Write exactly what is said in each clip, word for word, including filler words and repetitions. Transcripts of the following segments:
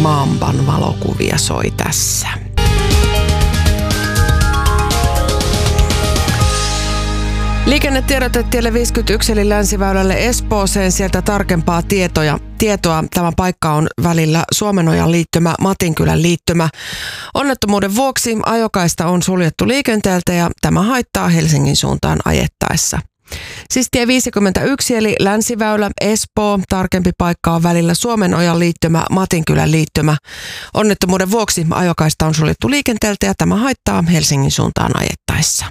Mamban valokuvia soi tässä. Liikennetiedote tielle viisikymmentäyksi eli Länsiväylälle Espooseen. Sieltä tarkempaa tietoja. tietoa. Tämä paikka on välillä Suomenojan liittymä, Matinkylän liittymä. Onnettomuuden vuoksi ajokaista on suljettu liikenteeltä ja tämä haittaa Helsingin suuntaan ajettaessa. Siis tie viisikymmentäyksi eli Länsiväylä Espoo. Tarkempi paikka on välillä Suomenojan liittymä, Matinkylän liittymä. Onnettomuuden vuoksi ajokaista on suljettu liikenteeltä ja tämä haittaa Helsingin suuntaan ajettaessa.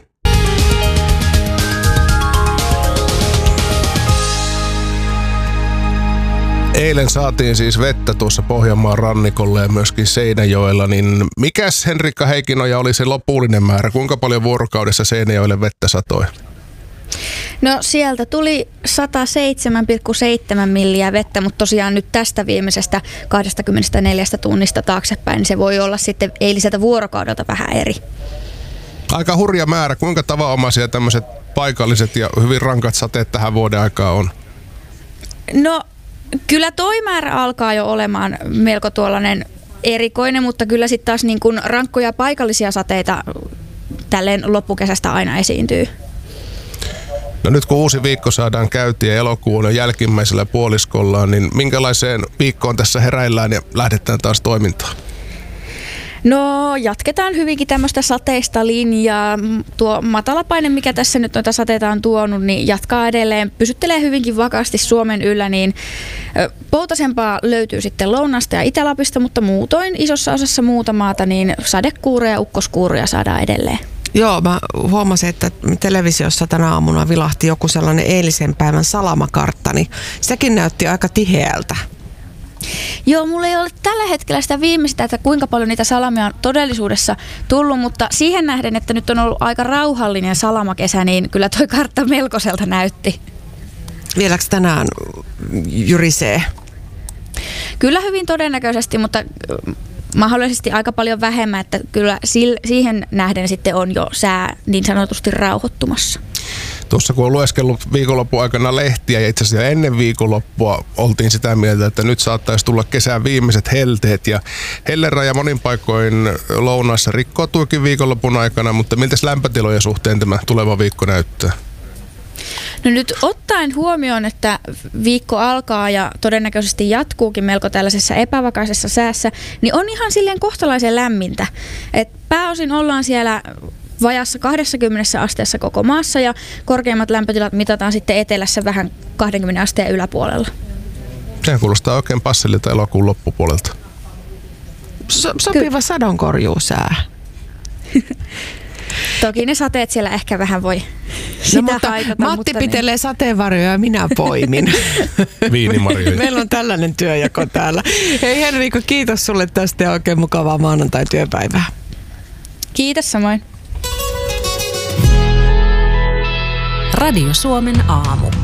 Eilen saatiin siis vettä tuossa Pohjanmaan rannikolla ja myöskin Seinäjoella, niin mikäs Henrikka Heikkinoja oli se lopullinen määrä? Kuinka paljon vuorokaudessa Seinäjoelle vettä satoi? No sieltä tuli sata seitsemän pilkku seitsemän milliä vettä, mutta tosiaan nyt tästä viimeisestä kaksikymmentäneljä tunnista taaksepäin, niin se voi olla sitten eiliseltä vuorokaudelta vähän eri. Aika hurja määrä. Kuinka tavanomaisia tämmöiset paikalliset ja hyvin rankat sateet tähän vuoden aikaan on? No kyllä toi määrä alkaa jo olemaan melko tuollainen erikoinen, mutta kyllä sitten taas niin kuin rankkoja paikallisia sateita tälleen loppukesästä aina esiintyy. No nyt kun uusi viikko saadaan käyntiin ja elokuun on jälkimmäisellä puoliskollaan, niin minkälaiseen viikkoon tässä heräillään ja lähdetään taas toimintaan? No jatketaan hyvinkin tämmöistä sateista linjaa. Tuo matalapaine, mikä tässä nyt noita sateita on tuonut, niin jatkaa edelleen, pysyttelee hyvinkin vakaasti Suomen yllä, niin poutasempaa löytyy sitten Lounasta ja Itä-Lapista, mutta muutoin isossa osassa muuta maata, niin sadekuuroja ja ukkoskuuroja saadaan edelleen. Joo, mä huomasin, että televisiossa tänä aamuna vilahti joku sellainen eilisen päivän salamakartta, niin sekin näytti aika tiheältä. Joo, mulla ei ole tällä hetkellä sitä viimeistä, että kuinka paljon niitä salamia on todellisuudessa tullut, mutta siihen nähden, että nyt on ollut aika rauhallinen salamakesä, niin kyllä toi kartta melkoiselta näytti. Vieläkö tänään jyrisee? Kyllä hyvin todennäköisesti, mutta mahdollisesti aika paljon vähemmän, että kyllä siihen nähden sitten on jo sää niin sanotusti rauhoittumassa. Tuossa kun on lueskellut viikonlopun aikana lehtiä ja itse asiassa ennen viikonloppua oltiin sitä mieltä, että nyt saattaisi tulla kesän viimeiset helteet ja helleraja monin paikoin Lounaassa rikkoutuikin viikonlopun aikana, mutta miltäs lämpötilojen suhteen tämä tuleva viikko näyttää? No nyt ottaen huomioon, että viikko alkaa ja todennäköisesti jatkuukin melko tällaisessa epävakaisessa säässä, niin on ihan silleen kohtalaisen lämmintä. Et pääosin ollaan siellä vajassa kaksikymmentä asteessa koko maassa ja korkeimmat lämpötilat mitataan sitten etelässä vähän kaksikymmentä asteen yläpuolella. Sehän kuulostaa oikein passelilta elokuun loppupuolelta. So- sopiva Ky- sadonkorjuusää. Toki ne sateet siellä ehkä vähän voi sitä no, mutta haitata. Matti mutta pitelee niin sateenvarjoja ja minä poimin. Viinimarjoja. Meillä on tällainen työjako täällä. Hei Henrikko, kiitos sulle tästä ja oikein mukavaa maanantai-työpäivää. Kiitos samoin. Radio Suomen aamu.